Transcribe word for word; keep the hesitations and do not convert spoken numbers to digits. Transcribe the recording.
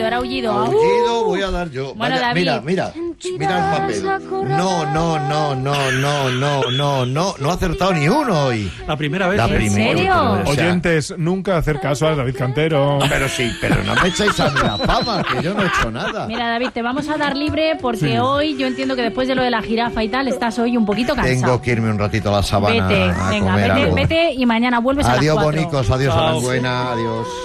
aullido, era aullido. Aullido voy a dar yo. Bueno, Vaya, David. mira, mira, mira el papel. No, no, no, no, no, no, no, no, no ha acertado ni uno hoy. La primera vez. La ¿eh? primera. ¿En serio? O sea, Oyentes, nunca hacer caso a David Cantero. pero sí, pero no me echáis a mí la fama, que yo no he hecho nada. Mira, David, te vamos a dar libre porque Sí. hoy yo entiendo que después de lo de la jirafa y tal, estás hoy un poquito cansado. Tengo que irme un ratito a la sabana Vete, a venga, comer vete, algo. vete y mañana vuelves a las Adiós, cuatro. bonicos, adiós, Chao. Aranguena, adiós.